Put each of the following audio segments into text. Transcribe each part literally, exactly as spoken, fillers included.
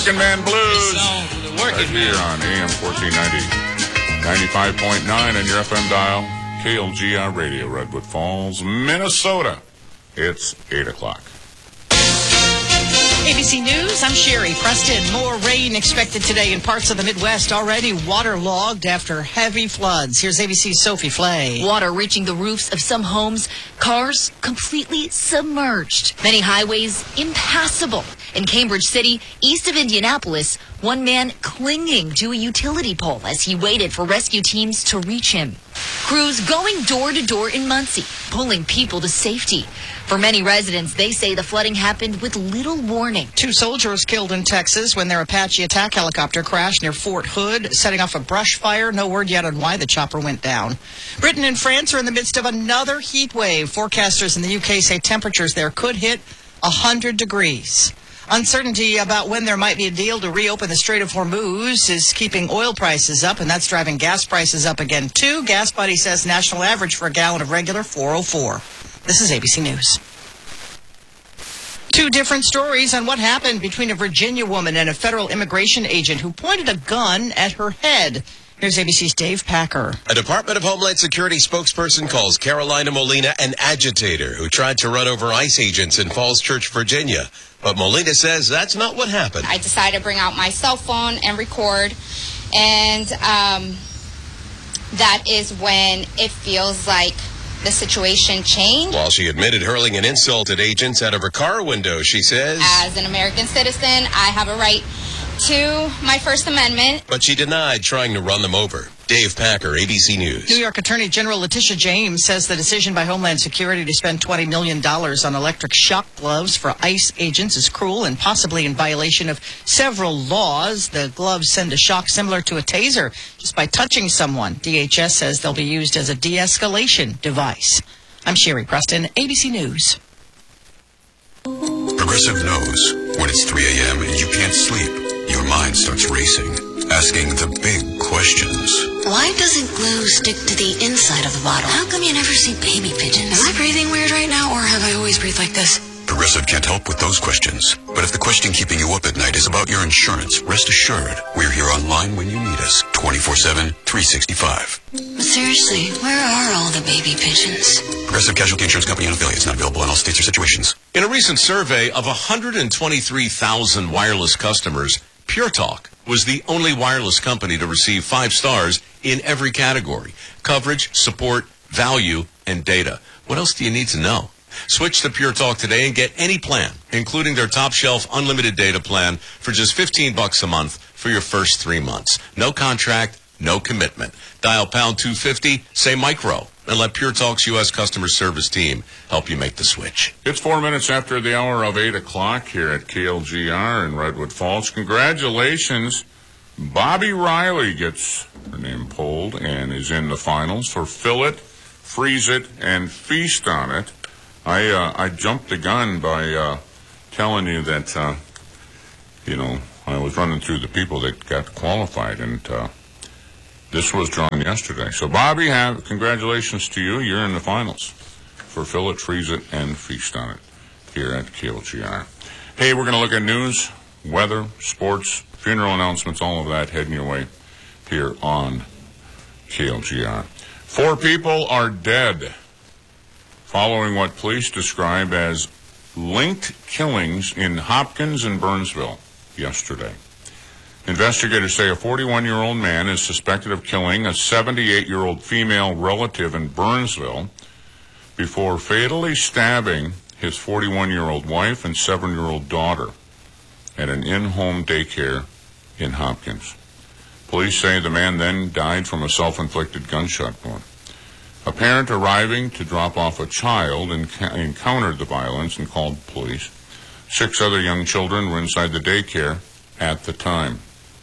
Working Man Blues. Song for the working Right here on A M fourteen ninety, ninety-five point nine on your F M dial, K L G R Radio, Redwood Falls, Minnesota. It's eight o'clock. A B C News, I'm Sherry Preston. More rain expected today in parts of the Midwest, already waterlogged after heavy floods. Here's A B C's Sophie Flay. Water reaching the roofs of some homes, cars completely submerged. Many highways impassable. In Cambridge City, east of Indianapolis, one man clinging to a utility pole as he waited for rescue teams to reach him. Crews going door to door in Muncie, pulling people to safety. For many residents, they say the flooding happened with little warning. Two soldiers killed in Texas when their Apache attack helicopter crashed near Fort Hood, setting off a brush fire. No word yet on why the chopper went down. Britain and France are in the midst of another heat wave. Forecasters in the U K say temperatures there could hit one hundred degrees. Uncertainty about when there might be a deal to reopen the Strait of Hormuz is keeping oil prices up, and that's driving gas prices up again, too. Gas Buddy says national average for a gallon of regular, four oh four. This is A B C News. Two different stories on what happened between a Virginia woman and a federal immigration agent who pointed a gun at her head. Here's A B C's Dave Packer. A Department of Homeland Security spokesperson calls Carolina Molina an agitator who tried to run over ICE agents in Falls Church, Virginia. But Molina says that's not what happened. I decided to bring out my cell phone and record, and um, that is when it feels like the situation changed. While she admitted hurling an insult at agents out of her car window, she says, as an American citizen, I have a right to my First Amendment. But she denied trying to run them over. Dave Packer, A B C News. New York Attorney General Letitia James says the decision by Homeland Security to spend twenty million dollars on electric shock gloves for ICE agents is cruel and possibly in violation of several laws. The gloves send a shock similar to a taser just by touching someone. D H S says they'll be used as a de-escalation device. I'm Sherry Preston, A B C News. Progressive knows when it's three a.m. and you can't sleep, your mind starts racing, asking the big questions. Why doesn't glue stick to the inside of the bottle? How come you never see baby pigeons? Am I breathing weird right now, or have I always breathed like this? Progressive can't help with those questions. But if the question keeping you up at night is about your insurance, rest assured, we're here online when you need us, twenty-four seven, three sixty-five. But seriously, where are all the baby pigeons? Progressive Casualty Insurance Company and affiliates, not available in all states or situations. In a recent survey of one hundred twenty-three thousand wireless customers, Pure Talk was the only wireless company to receive five stars in every category: coverage, support, value, and data. What else do you need to know? Switch to Pure Talk today and get any plan, including their top shelf unlimited data plan, for just fifteen bucks a month for your first three months. No contract, no commitment. Dial pound two fifty, say micro, and let Pure Talk's U S customer service team help you make the switch. It's four minutes after the hour of eight o'clock here at K L G R in Redwood Falls. Congratulations. Bobby Riley gets her name pulled and is in the finals for Fill It, Freeze It, and Feast on It. I uh, I jumped the gun by uh, telling you that, uh, you know, I was running through the people that got qualified, and uh, this was drawn yesterday. So, Bobby, have congratulations to you. You're in the finals for Fill It, Freeze It, and Feast on It here at K L G R. Hey, we're going to look at news, weather, sports, funeral announcements, all of that heading your way here on K L G R. Four people are dead following what police describe as linked killings in Hopkins and Burnsville yesterday. Investigators say a forty-one-year-old man is suspected of killing a seventy-eight-year-old female relative in Burnsville before fatally stabbing his forty-one-year-old wife and seven-year-old daughter at an in-home daycare in Hopkins. Police say the man then died from a self-inflicted gunshot wound. A parent arriving to drop off a child enc- encountered the violence and called police. Six other young children were inside the daycare at the time.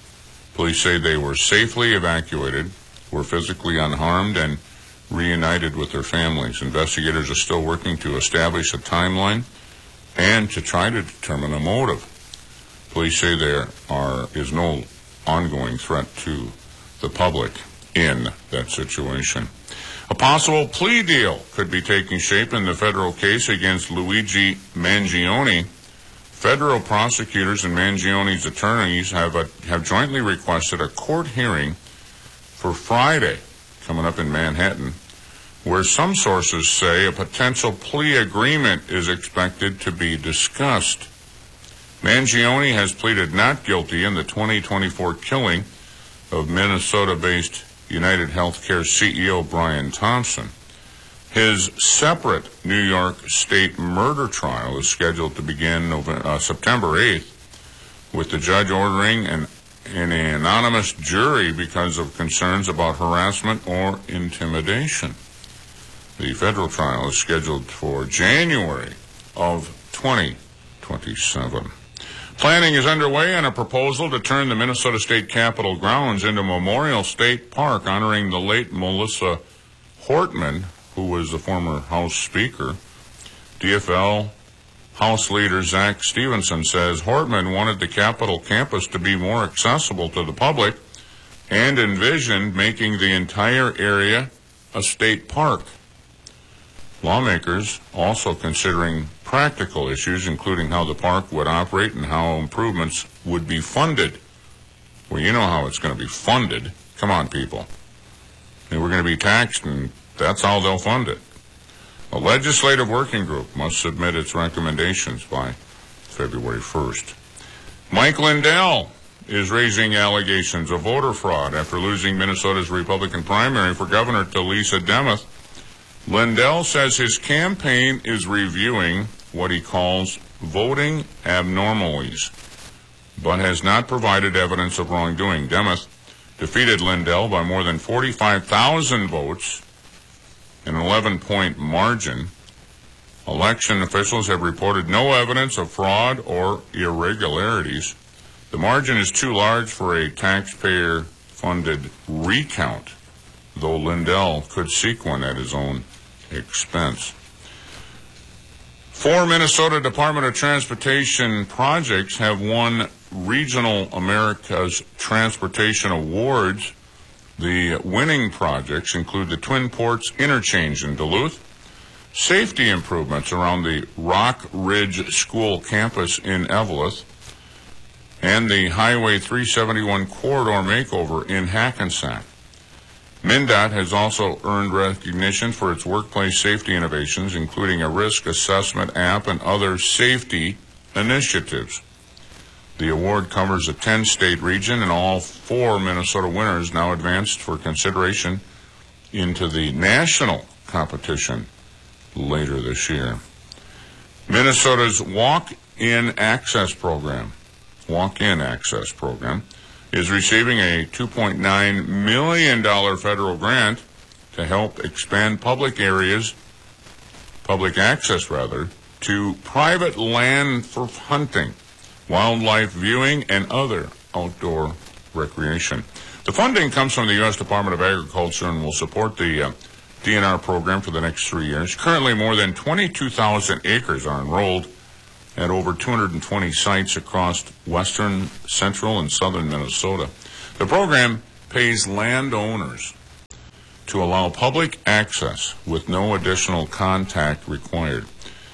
Police say they were safely evacuated, were physically unharmed, and reunited with their families. Investigators are still working to establish a timeline and to try to determine a motive. Police say there are is no ongoing threat to the public in that situation. A possible plea deal could be taking shape in the federal case against Luigi Mangione Federal prosecutors and Mangione's attorneys have a, have jointly requested a court hearing for Friday, coming up in Manhattan, where some sources say a potential plea agreement is expected to be discussed. Mangione has pleaded not guilty in the twenty twenty-four killing of Minnesota-based United Healthcare C E O Brian Thompson. His separate New York State murder trial is scheduled to begin November, uh, September eighth, with the judge ordering an, an anonymous jury because of concerns about harassment or intimidation. The federal trial is scheduled for January of twenty twenty-seven. Planning is underway on a proposal to turn the Minnesota State Capitol grounds into Memorial State Park, honoring the late Melissa Hortman, who was the former House Speaker. D F L House Leader Zach Stevenson says Hortman wanted the Capitol campus to be more accessible to the public and envisioned making the entire area a state park. Lawmakers also considering practical issues, including how the park would operate and how improvements would be funded. Well, you know how it's going to be funded. Come on, people. And we're going to be taxed, and that's how they'll fund it. A legislative working group must submit its recommendations by February first. Mike Lindell is raising allegations of voter fraud after losing Minnesota's Republican primary for governor to Lisa Demuth. Lindell says his campaign is reviewing what he calls voting abnormalities, but has not provided evidence of wrongdoing. Demuth defeated Lindell by more than forty-five thousand votes, an eleven-point margin. Election officials have reported no evidence of fraud or irregularities. The margin is too large for a taxpayer-funded recount, though Lindell could seek one at his own expense. Four Minnesota Department of Transportation projects have won Regional America's Transportation Awards. The winning projects include the Twin Ports Interchange in Duluth, safety improvements around the Rock Ridge School campus in Eveleth, and the Highway three seventy-one corridor makeover in Hackensack. MnDOT has also earned recognition for its workplace safety innovations, including a risk assessment app and other safety initiatives. The award covers a ten-state region, and all four Minnesota winners now advanced for consideration into the national competition later this year. Minnesota's Walk-In Access Program, Walk-In Access Program, is receiving a two point nine million dollars federal grant to help expand public areas, public access rather, to private land for hunting, wildlife viewing, and other outdoor recreation. The funding comes from the U S Department of Agriculture and will support the uh, D N R program for the next three years. Currently, more than twenty-two thousand acres are enrolled at over two hundred twenty sites across western, central, and southern Minnesota. The program pays landowners to allow public access with no additional contact required.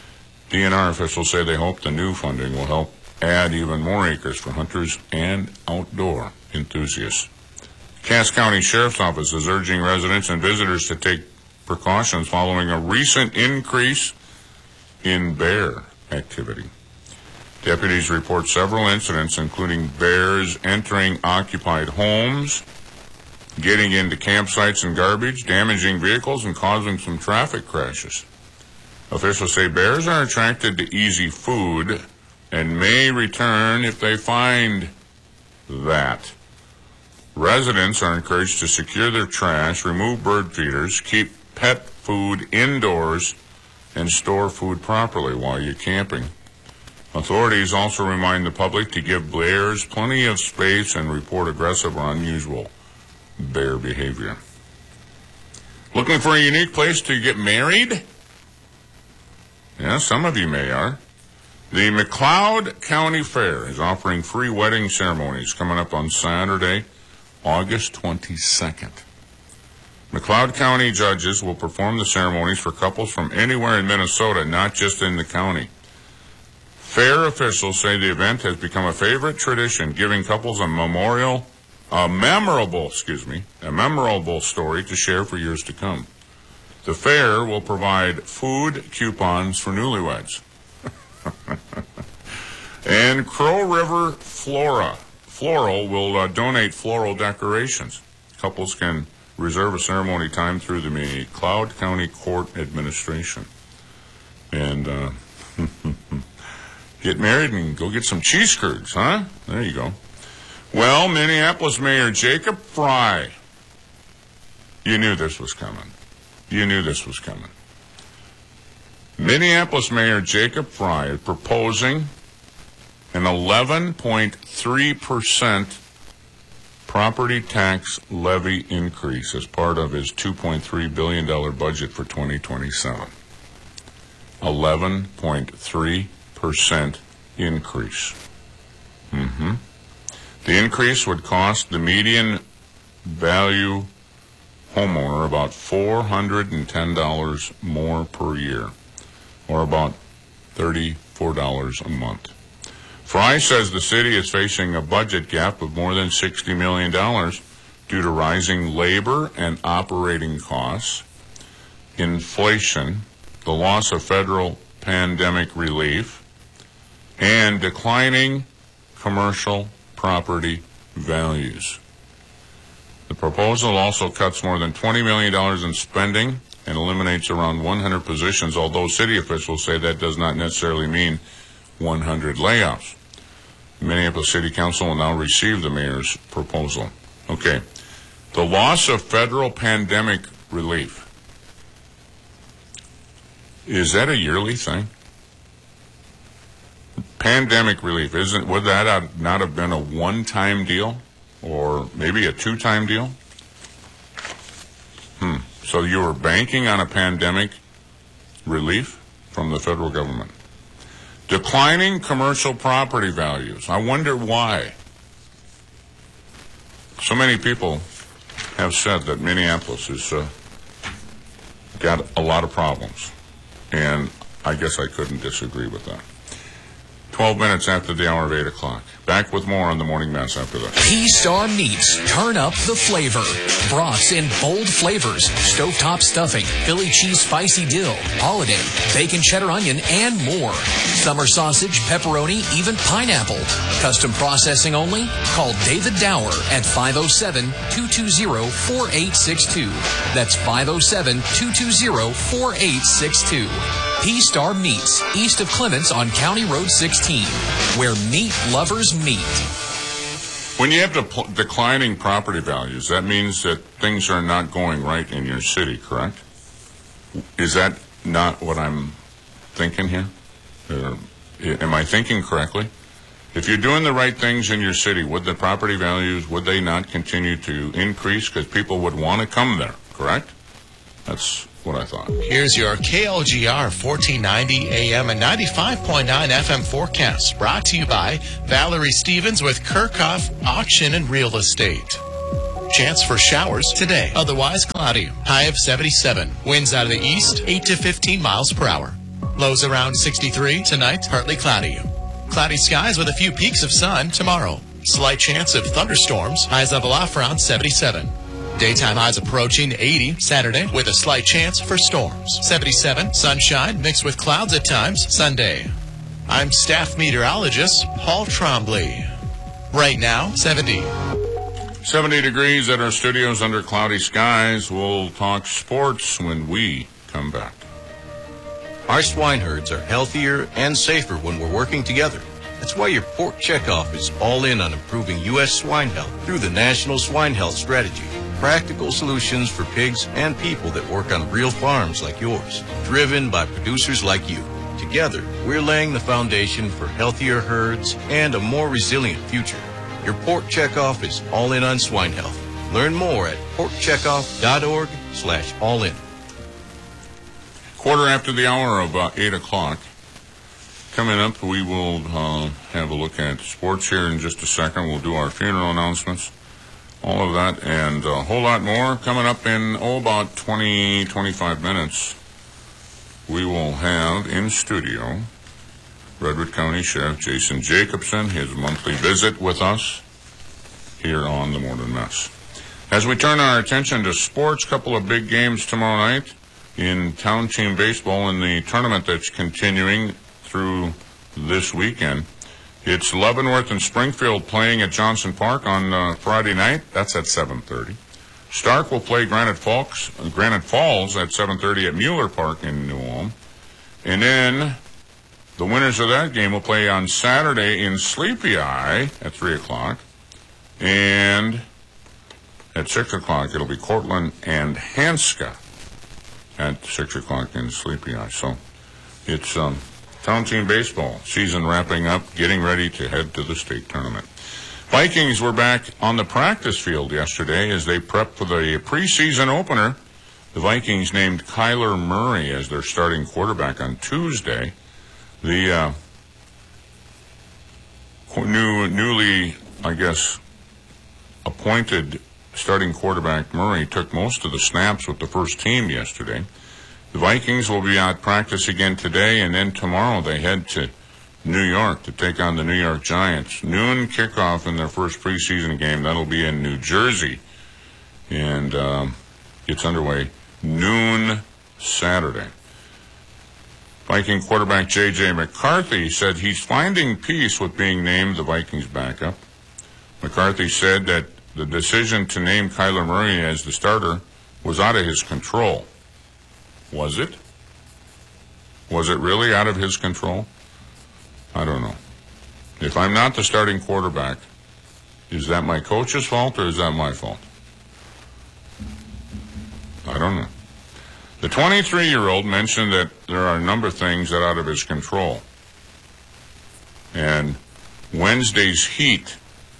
D N R officials say they hope the new funding will help add even more acres for hunters and outdoor enthusiasts. Cass County Sheriff's Office is urging residents and visitors to take precautions following a recent increase in bear activity. Deputies report several incidents, including bears entering occupied homes, getting into campsites and garbage, damaging vehicles, and causing some traffic crashes. Officials say bears are attracted to easy food and may return if they find that. Residents are encouraged to secure their trash, remove bird feeders, keep pet food indoors, and store food properly while you're camping. Authorities also remind the public to give bears plenty of space and report aggressive or unusual bear behavior. Looking for a unique place to get married? Yeah, some of you may are. The McLeod County Fair is offering free wedding ceremonies coming up on Saturday, August twenty-second. McLeod County judges will perform the ceremonies for couples from anywhere in Minnesota, not just in the county. Fair officials say the event has become a favorite tradition, giving couples a memorial, a memorable, excuse me, a memorable story to share for years to come. The fair will provide food coupons for newlyweds. And Crow River Flora, Floral will uh, donate floral decorations. Couples can reserve a ceremony time through the McLeod County Court Administration. And uh, get married and go get some cheese curds, huh? There you go. Well, Minneapolis Mayor Jacob Fry, you knew this was coming. You knew this was coming. Minneapolis Mayor Jacob Fry is proposing an eleven point three percent property tax levy increase as part of his two point three billion dollars budget for twenty twenty-seven. eleven point three percent increase. Mm-hmm. The increase would cost the median value homeowner about four hundred ten dollars more per year, or about thirty-four dollars a month. Fry says the city is facing a budget gap of more than sixty million dollars due to rising labor and operating costs, inflation, the loss of federal pandemic relief, and declining commercial property values. The proposal also cuts more than twenty million dollars in spending and eliminates around one hundred positions, although city officials say that does not necessarily mean one hundred layoffs. Minneapolis City Council will now receive the mayor's proposal. Okay. The loss of federal pandemic relief. Is that a yearly thing? Pandemic relief, isn't, would that not have been a one-time deal? Or maybe a two-time deal? Hmm. So you were banking on a pandemic relief from the federal government. Declining commercial property values. I wonder why. So many people have said that Minneapolis has uh, got a lot of problems. And I guess I couldn't disagree with that. twelve minutes after the hour of eight o'clock. Back with more on the Morning Mess after this. P-Star Meats. Turn up the flavor. Brats in bold flavors. Stovetop stuffing. Philly cheese spicy dill. Holiday. Bacon cheddar onion and more. Summer sausage, pepperoni, even pineapple. Custom processing only? Call David Dower at five oh seven, two two zero, four eight six two. That's five oh seven, two two zero, four eight six two. P-Star Meats, east of Clements on County Road sixteen, where meat lovers meet. When you have de- declining property values, that means that things are not going right in your city, correct? Is that not what I'm thinking here? Uh, am I thinking correctly? If you're doing the right things in your city, would the property values, would they not continue to increase because people would want to come there, correct? That's what I thought. Here's your K L G R fourteen ninety A M and ninety-five point nine F M forecast, brought to you by Valerie Stevens with Kirchhoff Auction and Real Estate. Chance for showers today, otherwise cloudy. High of seventy-seven. Winds out of the east, eight to fifteen miles per hour. Lows around sixty-three. Tonight, partly cloudy. Cloudy skies with a few peaks of sun tomorrow. Slight chance of thunderstorms. Highs level off around seventy-seven. Daytime highs approaching eighty Saturday with a slight chance for storms. seventy-seven, sunshine mixed with clouds at times Sunday. I'm staff meteorologist Paul Trombley. Right now, seventy. seventy degrees at our studios under cloudy skies. We'll talk sports when we come back. Our swine herds are healthier and safer when we're working together. That's why your Pork Checkoff is all in on improving U S swine health through the National Swine Health Strategy. Practical solutions for pigs and people that work on real farms like yours, driven by producers like you. Together, we're laying the foundation for healthier herds and a more resilient future. Your Pork Checkoff is all in on swine health. Learn more at porkcheckoff.org slash all in. Quarter after the hour of uh, eight o'clock. Coming up, we will uh, have a look at sports here in just a second. We'll do our funeral announcements. All of that and a whole lot more coming up in, oh, about twenty, twenty-five minutes. We will have in studio Redwood County Sheriff Jason Jacobson, his monthly visit with us here on the Morning Mess. As we turn our attention to sports, a couple of big games tomorrow night in town team baseball in the tournament that's continuing through this weekend. It's Leavenworth and Springfield playing at Johnson Park on uh, Friday night. That's at seven thirty. Stark will play Granite Falls, uh, Granite Falls at seven thirty at Mueller Park in New Ulm. And then the winners of that game will play on Saturday in Sleepy Eye at three o'clock. And at six o'clock, it'll be Cortland and Hanska at six o'clock in Sleepy Eye. So it's um, town team baseball season wrapping up, getting ready to head to the state tournament. Vikings were back on the practice field yesterday as they prepped for the preseason opener. The Vikings named Kyler Murray as their starting quarterback on Tuesday. The uh, new, newly, I guess, appointed starting quarterback Murray took most of the snaps with the first team yesterday. The Vikings will be at practice again today, and then tomorrow they head to New York to take on the New York Giants. Noon kickoff in their first preseason game. That'll be in New Jersey, and um, gets underway noon Saturday. Viking quarterback J J McCarthy said he's finding peace with being named the Vikings backup. McCarthy said that the decision to name Kyler Murray as the starter was out of his control. Was it? Was it really out of his control? I don't know. If I'm not the starting quarterback, is that my coach's fault or is that my fault? I don't know. The twenty-three-year-old mentioned that there are a number of things that are out of his control. And Wednesday's heat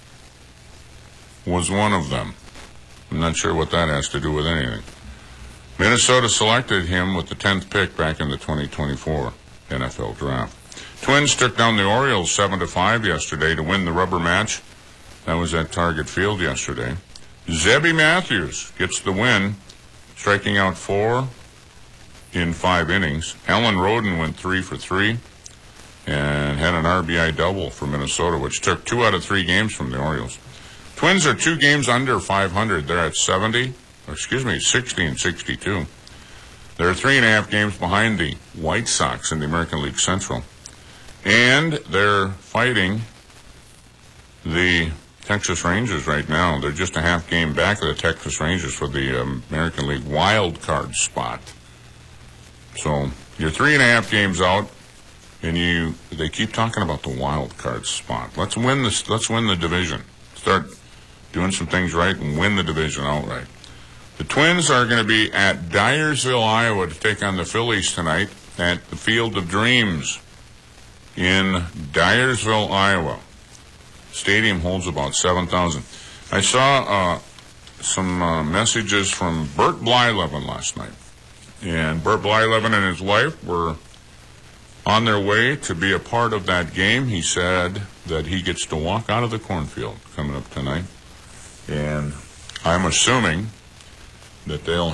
was one of them. I'm not sure what that has to do with anything. Minnesota selected him with the tenth pick back in the twenty twenty-four N F L Draft. Twins took down the Orioles seven to five yesterday to win the rubber match. That was at Target Field yesterday. Zebby Matthews gets the win, striking out four in five innings. Alan Roden went three for three and had an R B I double for Minnesota, which took two out of three games from the Orioles. Twins are two games under five hundred. They're at seventy, or excuse me, sixty and sixty-two. They're three and a half games behind the White Sox in the American League Central. And they're fighting the Texas Rangers right now. They're just a half game back of the Texas Rangers for the um, American League wild card spot. So you're three and a half games out, and you they keep talking about the wild card spot. Let's win this. Let's win the division. Start doing some things right and win the division outright. The Twins are going to be at Dyersville, Iowa, to take on the Phillies tonight at the Field of Dreams in Dyersville, Iowa. Stadium holds about seven thousand. I saw uh, some uh, messages from Bert Blyleven last night. And Bert Blyleven and his wife were on their way to be a part of that game. He said that he gets to walk out of the cornfield coming up tonight. And I'm assuming that they'll